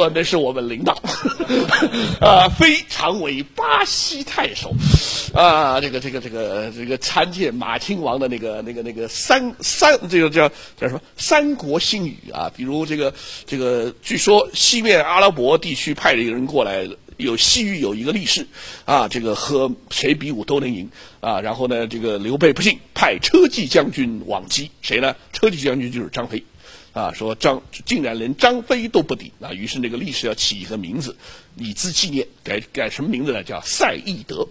说那是我们领导，非常为巴西太守，这个参见马亲王的那个这个叫什么三国新语啊，比如这个据说西面阿拉伯地区派了一个人过来。有西域有一个力士啊，这个和谁比武都能赢啊。然后呢，这个刘备不信，派车骑将军往击谁呢？车骑将军就是张飞啊，说竟然连张飞都不敌啊。于是那个力士要起一个名字，以资纪念，改什么名字呢？叫赛义德。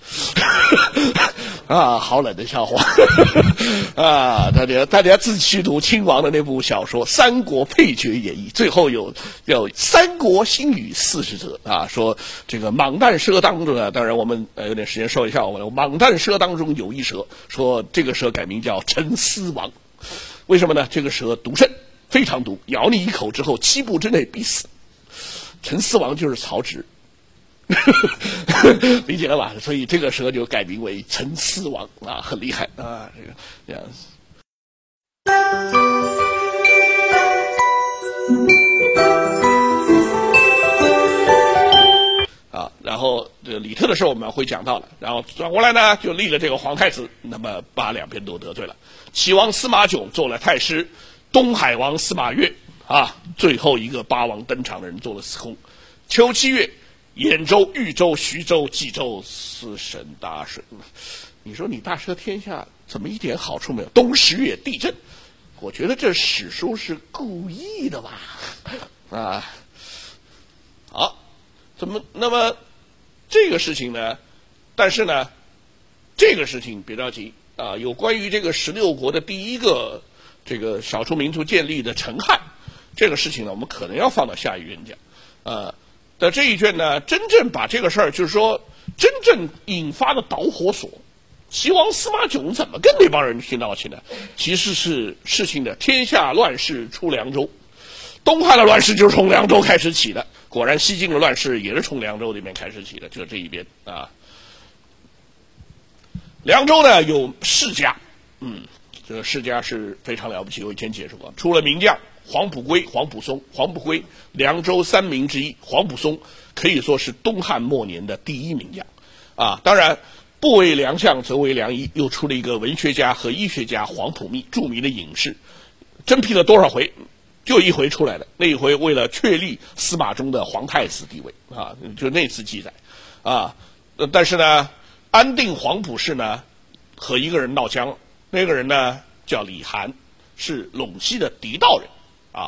好冷的笑话啊！大家自己去读亲王的那部小说《三国配角演义》，最后有三国新语40则啊，说这个蟒弹蛇当中呢，当然我们有点时间说一下，我们蟒弹蛇当中有一蛇，说这个蛇改名叫陈思王，为什么呢？这个蛇毒甚，非常毒，咬你一口之后7步之内必死。陈思王就是曹植。理解了吧？所以这个蛇就改名为陈思王啊，很厉害啊，这样子。然后这个李特的事我们会讲到了，然后转过来呢就立了这个皇太子，那么把两边都得罪了。齐王司马囧做了太师，东海王司马越最后一个八王登场的人做了司空。秋7月。兖州、豫州、徐州、冀州4省大顺，你说你大赦天下，怎么一点好处没有？冬10月地震，我觉得这史书是故意的吧？好，那么这个事情呢？但是呢，这个事情别着急啊，有关于这个16国的第一个这个少数民族建立的陈汉，这个事情呢，我们可能要放到下一卷讲的这一卷呢，真正把这个事儿，就是说真正引发的导火索，齐王司马囧怎么跟那帮人去闹起呢？其实是事情的天下乱世出凉州，东汉的乱世就是从凉州开始起的，果然西晋的乱世也是从凉州里面开始起的，就这一边啊。凉州呢有世家，这个世家是非常了不起，我以前解释过，出了名将。黄埔圭、黄埔松，黄埔圭凉州3名之一，黄埔松可以说是东汉末年的第一名将当然不为良将则为良医，又出了一个文学家和医学家黄埔密，著名的隐士，征辟了多少回，就一回出来的，那一回为了确立司马衷的皇太子地位就那次记载但是呢，安定黄埔氏呢和一个人闹僵，那个人呢叫李涵，是陇西的狄道人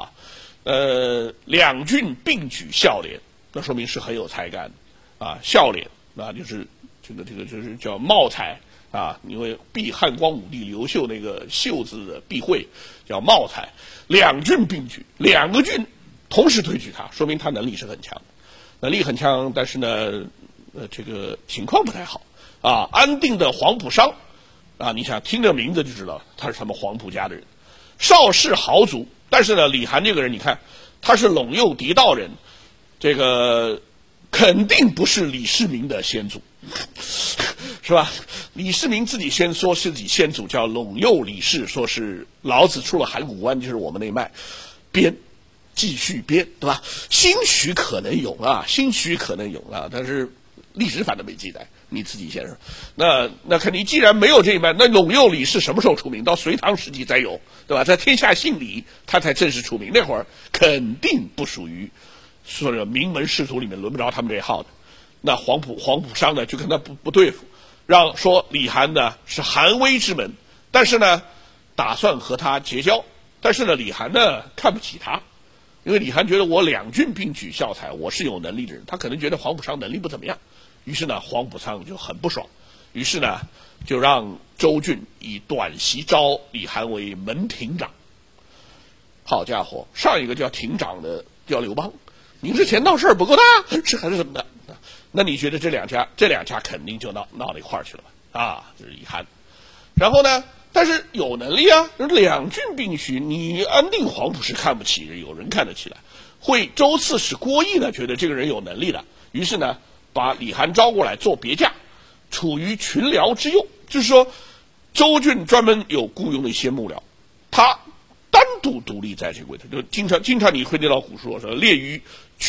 两郡并举孝廉，那说明是很有才干孝廉就是这个就是叫茂才因为避汉光武帝刘秀那个秀字的避讳叫茂才，两郡并举，2个郡同时推举他，说明他能力是很强，但是呢这个情况不太好安定的黄埔商你想听这名字就知道他是什么黄埔家的人，邵氏豪族。但是呢，李涵这个人，你看他是陇右狄道人，这个肯定不是李世民的先祖，是吧？李世民自己先说是自己先祖叫陇右李氏，说是老子出了函谷关，就是我们那脉，继续编，对吧？兴许可能有但是历史反正没记载，你自己先说。那肯定，既然没有这一脉，那陇右李氏什么时候出名？到隋唐时期才有，对吧？在天下姓李，他才正式出名。那会儿肯定不属于说是名门士族里面，轮不着他们这一号的。那黄埔商呢，就跟他不对付，让说李涵呢是韩威之门，但是呢打算和他结交，但是呢李涵呢看不起他。因为李涵觉得我2郡并举孝才，我是有能力的人，他可能觉得黄埔商能力不怎么样，于是呢黄埔商就很不爽，于是呢就让周俊以短席招李涵为门亭长。好家伙，上一个叫亭长的叫刘邦，您是钱闹事不够大，是还是怎么的？那你觉得这两家肯定就闹到一块儿去了吧？这是李涵。然后呢？但是有能力2郡并举，你安定黄埔是看不起，有人看得起来。周刺史郭毅呢，觉得这个人有能力的，于是呢，把李涵招过来做别驾，处于群僚之右。就是说，周俊专门有雇佣的一些幕僚，他单独独立在这个位置，就经常你会听到古书说列于